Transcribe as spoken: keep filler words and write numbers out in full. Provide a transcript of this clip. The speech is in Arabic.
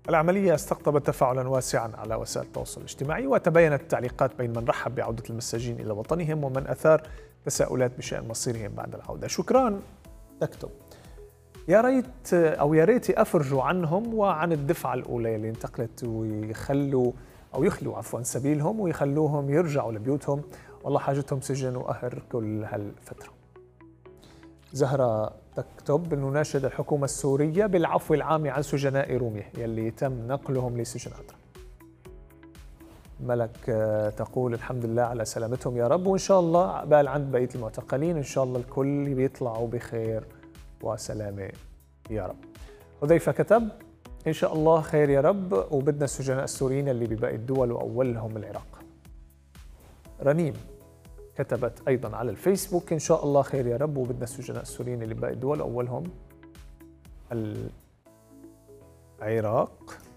العملية استقطبت تفاعلا واسعا على وسائل التواصل الاجتماعي، وتباينت التعليقات بين من رحب بعودة المساجين إلى وطنهم ومن أثار تساؤلات بشأن مصيرهم بعد العودة. شكرا تكتب: يا ريت أو يا ريت أفرجوا عنهم وعن الدفعة الأولى اللي انتقلت ويخلوا أو يخلوا عفوا سبيلهم ويخلوهم يرجعوا لبيوتهم، والله حاجتهم سجن وقهر كل هالفترة. زهرة تكتب أنه ناشد الحكومة السورية بالعفو العام عن سجناء رومية يلي تم نقلهم لسجن عطرة. ملك تقول: الحمد لله على سلامتهم يا رب، وإن شاء الله عقبال عند بقية المعتقلين إن شاء الله الكل بيطلعوا بخير وسلامة يا رب. حذيفة كتب: إن شاء الله خير يا رب، وبدنا السجناء السوريين اللي بباقي الدول وأولهم العراق. رنيم كتبت أيضا على الفيسبوك: إن شاء الله خير يا رب، وبدنا السجناء السوريين اللي بباقي الدول أولهم العراق.